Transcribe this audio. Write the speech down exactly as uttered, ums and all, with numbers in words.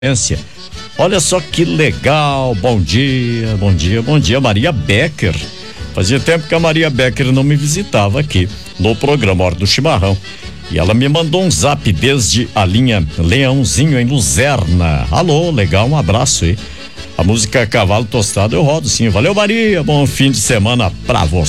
Olha só que legal, bom dia, bom dia, bom dia, Maria Becker. Fazia tempo que a Maria Becker não me visitava aqui no programa Hora do Chimarrão. E ela me mandou um zap desde a linha Leãozinho em Luzerna. Alô, legal, um abraço aí. A música Cavalo Tostado eu rodo sim. Valeu, Maria, bom fim de semana pra você.